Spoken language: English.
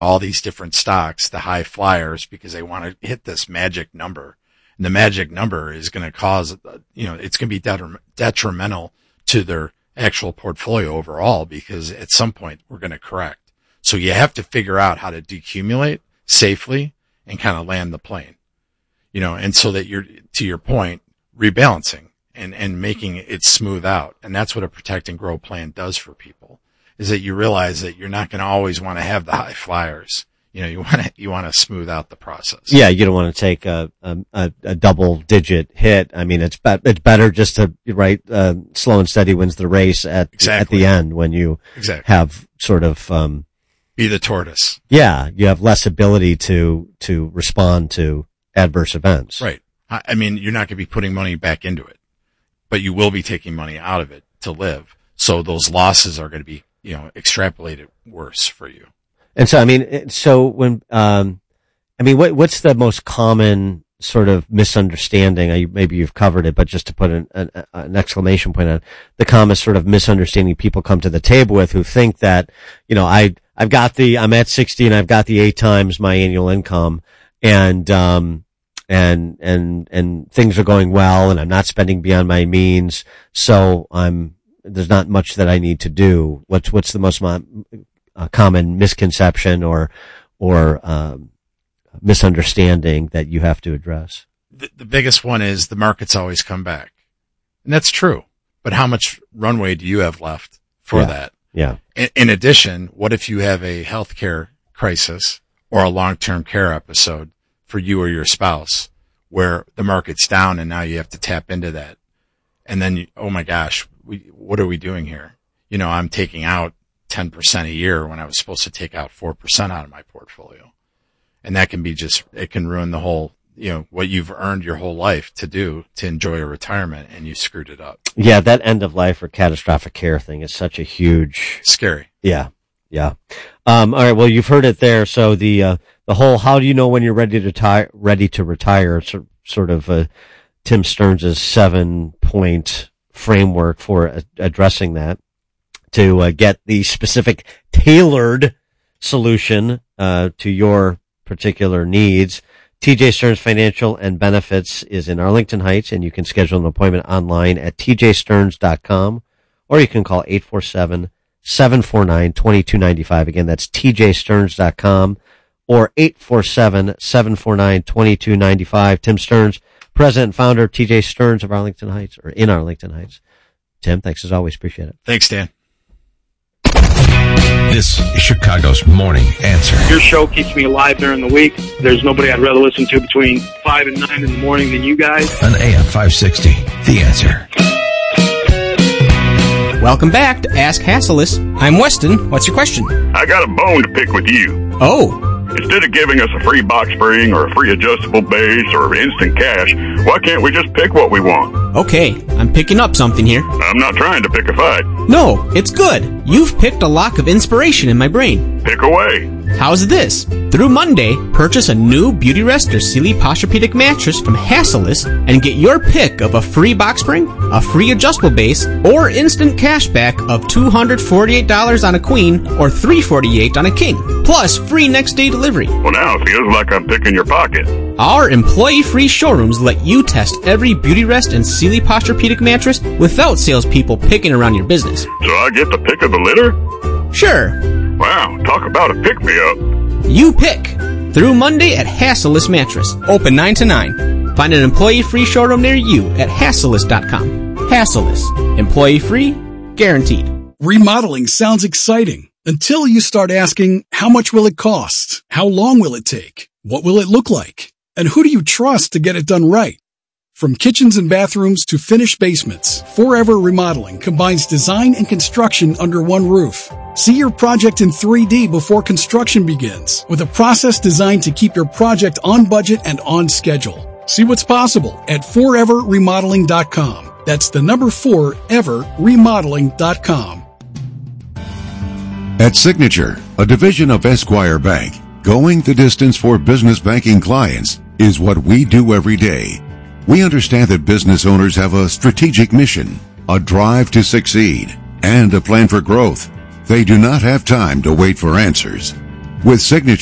all these different stocks, the high flyers, because they want to hit this magic number. And the magic number is going to cause, it's going to be detrimental to their actual portfolio overall, because at some point we're going to correct. So you have to figure out how to decumulate safely and kind of land the plane, and so that you're, to your point, rebalancing and making it smooth out. And that's what a protect and grow plan does for people, is that you realize that you're not going to always want to have the high flyers. You want to smooth out the process. Yeah, you don't want to take a double digit hit. I mean, it's better just to, slow and steady wins the race at the end, when you have sort of, be the tortoise. Yeah, you have less ability to respond to adverse events. Right. I mean, you're not going to be putting money back into it, but you will be taking money out of it to live. So those losses are going to be, extrapolated worse for you. And so, what's the most common sort of misunderstanding? Maybe you've covered it, but just to put an exclamation point on it, the common sort of misunderstanding people come to the table with, who think that, I'm at 60 and I've got the 8 times my annual income, and things are going well, and I'm not spending beyond my means. So there's not much that I need to do. What's the most common misconception or misunderstanding that you have to address? The biggest one is the markets always come back. And that's true. But how much runway do you have left for that? Yeah. In addition, what if you have a healthcare crisis or a long-term care episode for you or your spouse, where the market's down and now you have to tap into that? And then, oh my gosh, what are we doing here? I'm taking out 10% a year when I was supposed to take out 4% out of my portfolio. And that can be it can ruin the whole, what you've earned your whole life to enjoy a retirement, and you screwed it up. Yeah, that end of life or catastrophic care thing is such a huge... Scary. Yeah. Yeah. All right. Well, you've heard it there. So the whole, how do you know when you're ready to retire? Sort of, Tim Stearns' 7-point framework for addressing that, to get the specific tailored solution to your particular needs. TJ Stearns Financial and Benefits is in Arlington Heights, and you can schedule an appointment online at tjstearns.com, or you can call 847-749-2295. Again, that's tjstearns.com or 847-749-2295. Tim Stearns, President and Founder of TJ Stearns of Arlington Heights, or in Arlington Heights. Tim, thanks as always. Appreciate it. Thanks, Dan. This is Chicago's Morning Answer. Your show keeps me alive during the week. There's nobody I'd rather listen to between 5 and 9 in the morning than you guys. On AM 560, The Answer. Welcome back to Ask Hassleus. I'm Weston. What's your question? I got a bone to pick with you. Oh. Instead of giving us a free box spring or a free adjustable base or instant cash, why can't we just pick what we want? Okay, I'm picking up something here. I'm not trying to pick a fight. No, it's good. You've picked a lock of inspiration in my brain. Pick away. How's this? Through Monday, purchase a new Beautyrest or Sealy Posturepedic mattress from Hassleus and get your pick of a free box spring, a free adjustable base, or instant cash back of $248 on a queen or $348 on a king, plus free next day delivery. Well, now it feels like I'm picking your pocket. Our employee-free showrooms let you test every Beautyrest and Sealy Posturepedic mattress without salespeople picking around your business. So I get the pick of the litter? Sure. Wow, talk about a pick-me-up. You pick. Through Monday at Hassleus Mattress. Open 9 to 9. Find an employee-free showroom near you at Hassleus.com. Hassleus. Employee-free, guaranteed. Remodeling sounds exciting until you start asking, how much will it cost? How long will it take? What will it look like? And who do you trust to get it done right? From kitchens and bathrooms to finished basements, Forever Remodeling combines design and construction under one roof. See your project in 3D before construction begins, with a process designed to keep your project on budget and on schedule. See what's possible at foreverremodeling.com. That's the number 4, everremodeling.com. At Signature, a division of Esquire Bank, going the distance for business banking clients is what we do every day. We understand that business owners have a strategic mission, a drive to succeed, and a plan for growth. They do not have time to wait for answers. With Signature